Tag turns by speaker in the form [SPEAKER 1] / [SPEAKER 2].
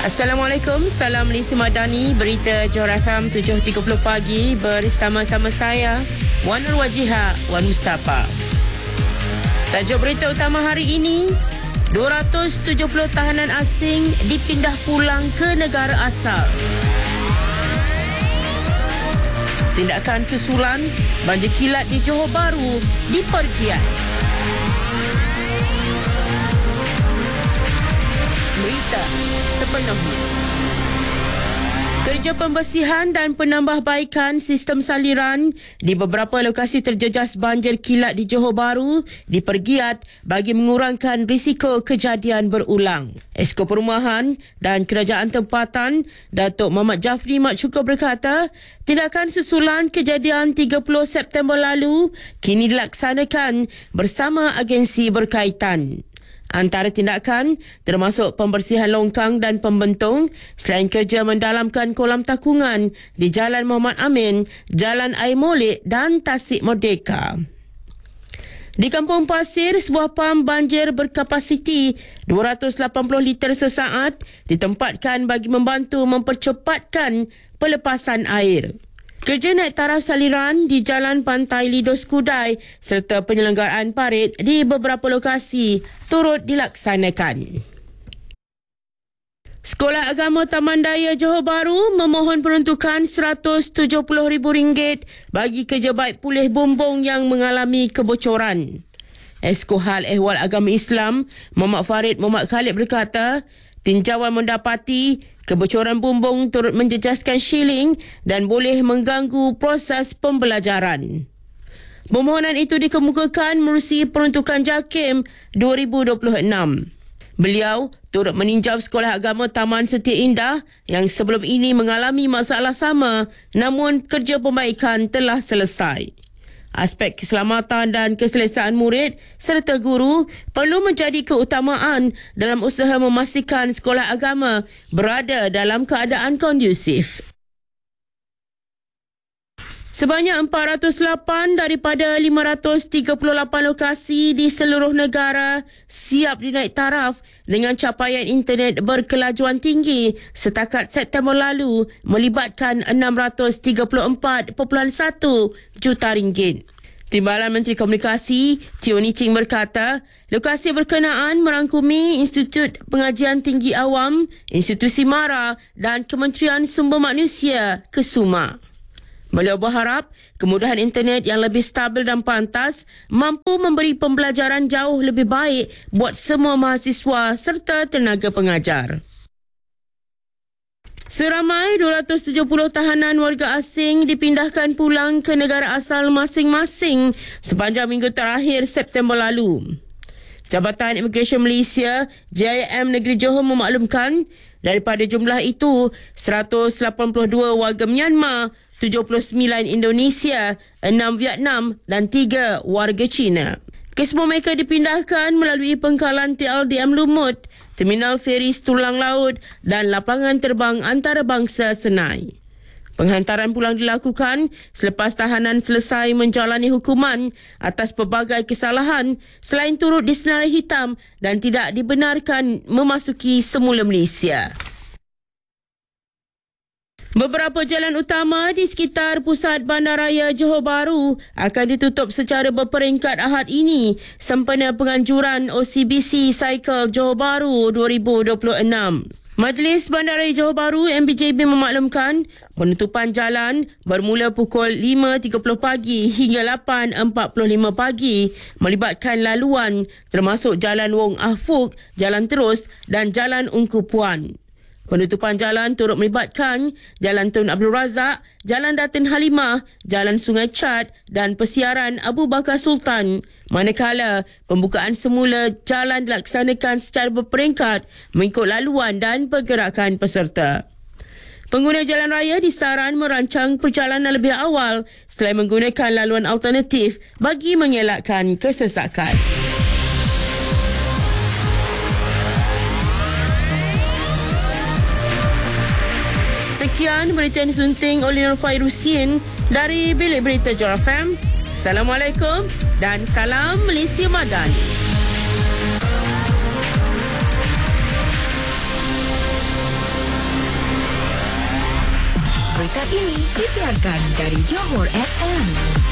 [SPEAKER 1] Assalamualaikum, salam Malaysia Madani, berita Johor FM 7.30 pagi bersama-sama saya, Wan Nur Wajiha, Wan Mustafa. Tajuk berita utama hari ini, 270 tahanan asing dipindah pulang ke negara asal. Tindakan susulan banjir kilat di Johor Bahru dipergiat. Berita sepenuhnya. Kerja pembersihan dan penambahbaikan sistem saliran di beberapa lokasi terjejas banjir kilat di Johor Bahru dipergiat bagi mengurangkan risiko kejadian berulang. Esko Perumahan dan Kerajaan Tempatan Datuk Muhammad Jafri Mat Syukur berkata, tindakan susulan kejadian 30 September lalu kini dilaksanakan bersama agensi berkaitan. Antara tindakan termasuk pembersihan longkang dan pembentung selain kerja mendalamkan kolam takungan di Jalan Muhammad Amin, Jalan Air Molek dan Tasik Merdeka. Di Kampung Pasir, sebuah pam banjir berkapasiti 280 liter sesaat ditempatkan bagi membantu mempercepatkan pelepasan air. Kerja naik taraf saliran di Jalan Pantai Lido Skudai serta penyelenggaraan parit di beberapa lokasi turut dilaksanakan. Sekolah Agama Taman Daya Johor Bahru memohon peruntukan RM170,000 bagi kerja baik pulih bumbung yang mengalami kebocoran. Esko Hal Ehwal Agama Islam Muhammad Farid Muhammad Khalid berkata, tinjauan mendapati kebocoran bumbung turut menjejaskan shilling dan boleh mengganggu proses pembelajaran. Permohonan itu dikemukakan menerusi peruntukan JAKIM 2026. Beliau turut meninjau Sekolah Agama Taman Setia Indah yang sebelum ini mengalami masalah sama namun kerja perbaikan telah selesai. Aspek keselamatan dan keselesaan murid serta guru perlu menjadi keutamaan dalam usaha memastikan sekolah agama berada dalam keadaan kondusif. Sebanyak 408 daripada 538 lokasi di seluruh negara siap dinaik taraf dengan capaian internet berkelajuan tinggi setakat September lalu melibatkan RM634.1 juta. Timbalan Menteri Komunikasi Teo Ni Ching berkata, lokasi berkenaan merangkumi Institut Pengajian Tinggi Awam, Institusi MARA dan Kementerian Sumber Manusia KESUMA. Beliau berharap kemudahan internet yang lebih stabil dan pantas mampu memberi pembelajaran jauh lebih baik buat semua mahasiswa serta tenaga pengajar. Seramai 270 tahanan warga asing dipindahkan pulang ke negara asal masing-masing sepanjang minggu terakhir September lalu. Jabatan Imigresen Malaysia JIM Negeri Johor memaklumkan daripada jumlah itu 182 warga Myanmar, 79 Indonesia, 6 Vietnam dan 3 warga Cina. Kesemua mereka dipindahkan melalui pengkalan TLDM Lumut, Terminal Feri Tulang Laut dan lapangan terbang antarabangsa Senai. Penghantaran pulang dilakukan selepas tahanan selesai menjalani hukuman atas pelbagai kesalahan selain turut disenarai hitam dan tidak dibenarkan memasuki semula Malaysia. Beberapa jalan utama di sekitar pusat Bandaraya Johor Bahru akan ditutup secara berperingkat Ahad ini sempena penganjuran OCBC Cycle Johor Bahru 2026. Majlis Bandaraya Johor Bahru MBJB memaklumkan penutupan jalan bermula pukul 5.30 pagi hingga 8.45 pagi melibatkan laluan termasuk Jalan Wong Ahfuk, Jalan Terus dan Jalan Ungku Puan. Penutupan jalan turut melibatkan Jalan Tun Abdul Razak, Jalan Datin Halimah, Jalan Sungai Chad dan Persiaran Abu Bakar Sultan. Manakala pembukaan semula jalan dilaksanakan secara berperingkat mengikut laluan dan pergerakan peserta. Pengguna jalan raya disaran merancang perjalanan lebih awal selain menggunakan laluan alternatif bagi mengelakkan kesesakan. Sekian berita yang disunting oleh Nur Fairusin dari Bilik Berita Johor FM. Assalamualaikum dan salam Malaysia Madani.
[SPEAKER 2] Berita ini disiarkan dari Johor FM.